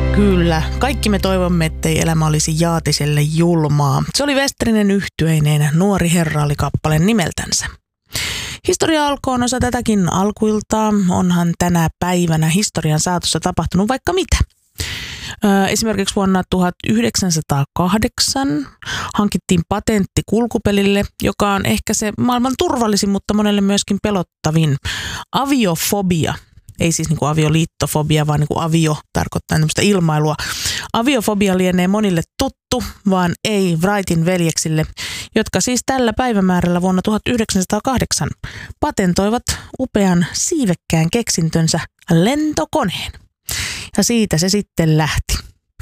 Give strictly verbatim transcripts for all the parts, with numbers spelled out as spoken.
Kyllä, kaikki me toivomme, ettei elämä olisi Jaatiselle julmaa. Se oli Westerinen yhtyeineen Nuori herra oli kappale nimeltänsä. Historia alkoon osa tätäkin alkuiltaa. Onhan tänä päivänä historian saatossa tapahtunut vaikka mitä. Esimerkiksi vuonna tuhatyhdeksänsataakahdeksan hankittiin patentti kulkupelille, joka on ehkä se maailman turvallisin, mutta monelle myöskin pelottavin. Aviofobia. Ei siis niin kuin avioliittofobia, vaan niin kuin avio tarkoittaa tämmöistä ilmailua. Aviofobia lienee monille tuttu, vaan ei Wrightin veljeksille, jotka siis tällä päivämäärällä vuonna tuhatyhdeksänsataakahdeksan patentoivat upean siivekkään keksintönsä lentokoneen. Ja siitä se sitten lähti.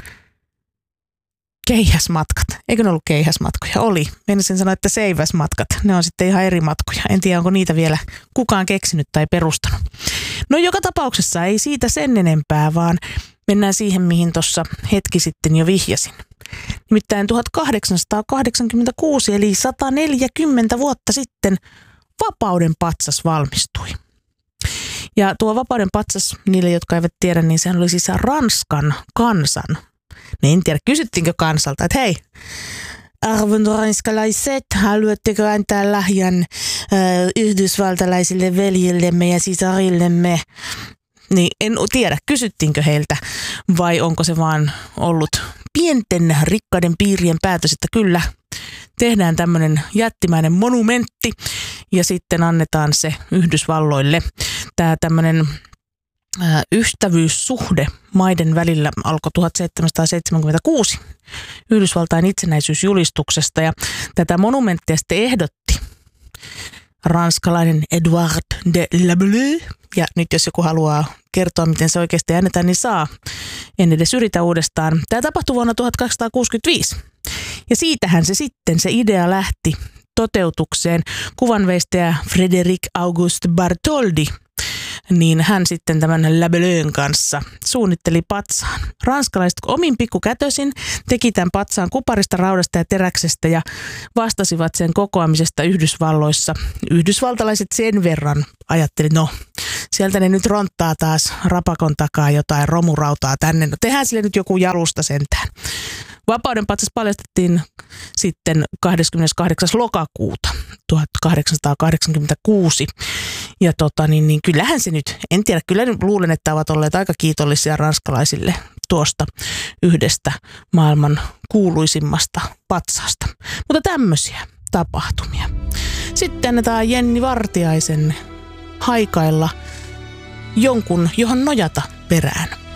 Keihäsmatkat. Eikö ne ollut keihäsmatkoja? Oli. Menisin sanoa, että seiväsmatkat. Ne on sitten ihan eri matkoja. En tiedä, onko niitä vielä kukaan keksinyt tai perustanut. No joka tapauksessa ei siitä sen enempää, vaan mennään siihen, mihin tuossa hetki sitten jo vihjasin. Nimittäin tuhatkahdeksansataakahdeksankymmentäkuusi eli sata neljäkymmentä vuotta sitten Vapauden patsas valmistui. Ja tuo Vapauden patsas, niille jotka eivät tiedä, niin sehän oli siis Ranskan kansan. Ne en tiedä, kysyttiinkö kansalta, että hei, arvon ranskalaiset, haluatteko antaa lahjan äh, yhdysvaltalaisille veljillemme ja sisarillemme? Niin en tiedä, kysyttiinkö heiltä vai onko se vaan ollut pienten rikkaiden piirien päätös, että kyllä tehdään tämmöinen jättimäinen monumentti ja sitten annetaan se Yhdysvalloille. Tämä tämmöinen äh, ystävyyssuhde maiden välillä alkoi tuhatseitsemänsataaseitsemänkymmentäkuusi Yhdysvaltain itsenäisyysjulistuksesta ja tätä monumenttia sitten ehdotti ranskalainen Edouard de Lableu. Ja nyt jos joku haluaa kertoa, miten se oikeasti annetaan, niin saa. En edes yritä uudestaan. Tämä tapahtui vuonna tuhatkahdeksansataakuusikymmentäviisi. Ja siitähän se sitten, se idea lähti toteutukseen. Kuvanveistäjä Frédéric Auguste Bartholdi, niin hän sitten tämän Labeleun kanssa suunnitteli patsaan. Ranskalaiset omin pikkukätösin teki tämän patsaan kuparista, raudasta ja teräksestä ja vastasivat sen kokoamisesta Yhdysvalloissa. Yhdysvaltalaiset sen verran ajatteli, no sieltä ne nyt ronttaa taas rapakon takaa jotain romurautaa tänne. No tehdään sille nyt joku jalusta sentään. Vapauden patsas paljastettiin sitten kahdeskymmeneskahdeksas lokakuuta tuhatkahdeksansataakahdeksankymmentäkuusi. Ja tota, niin, niin kyllähän se nyt, en tiedä, kyllä luulen, että ovat olleet aika kiitollisia ranskalaisille tuosta yhdestä maailman kuuluisimmasta patsaasta. Mutta tämmöisiä tapahtumia. Sitten annetaan Jenni Vartiaisen haikailla jonkun, johon nojata perään.